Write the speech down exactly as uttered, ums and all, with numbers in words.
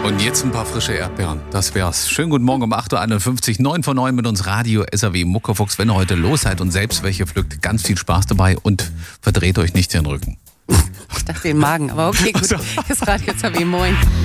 Und jetzt ein paar frische Erdbeeren. Das wär's. Schönen guten Morgen um acht Uhr einundfünfzig, neun vor neun mit uns Radio S R W Muckefuchs. Wenn ihr heute los seid und selbst welche pflückt, ganz viel Spaß dabei und verdreht euch nicht den Rücken. Ich dachte den Magen, aber okay, gut. Das Radio S R W, moin.